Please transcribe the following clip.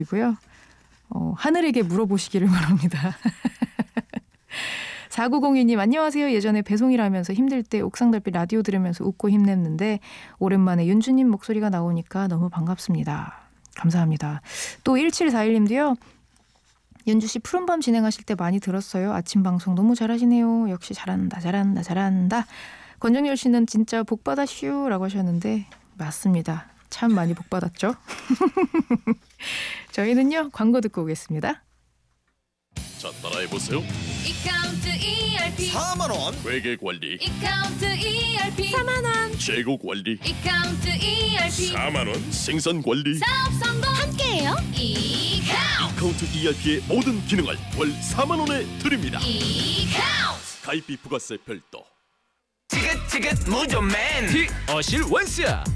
이고요. 하늘에게 물어보시기를 바랍니다. 4902님 안녕하세요. 예전에 배송일하면서 힘들 때 옥상달빛 라디오 들으면서 웃고 힘냈는데 오랜만에 윤주님 목소리가 나오니까 너무 반갑습니다. 감사합니다. 또 1741님도요. 윤주씨 푸른밤 진행하실 때 많이 들었어요. 아침 방송 너무 잘하시네요. 역시 잘한다. 권정열 씨는 진짜 복받았슈 라고 하셨는데 맞습니다. 참 많이 복받았죠. 저희는요. 광고 듣고 오겠습니다. 자, 따라해보세요. 이카운트 ERP 4만원 회계관리, 이카운트 ERP 4만원 재고관리, 이카운트 ERP 4만원 생산관리. 사업 성공 함께해요. 이카운트 ERP의 모든 기능을 월 4만원에 드립니다. 이카운트 가입비 부가세 별도. 지긋지긋 무좀맨 어실 원스야